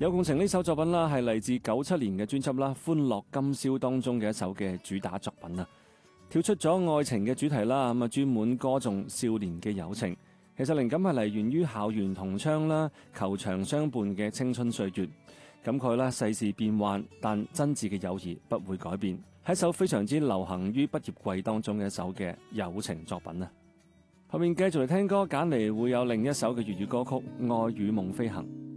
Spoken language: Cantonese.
有共情呢首作品啦，係嚟自97年嘅專輯啦《歡樂今宵》當中嘅一首嘅主打作品啊，跳出咗愛情嘅主題啦，咁啊專門歌頌少年嘅友情。其實靈感係嚟源於校園同窗啦、球場相伴嘅青春歲月，感慨啦世事變幻，但真摯嘅友誼不會改變，係一首非常之流行於畢業季當中嘅一首嘅友情作品啊。後面繼續嚟聽歌，揀嚟會有另一首嘅粵語歌曲《愛與夢飛行》。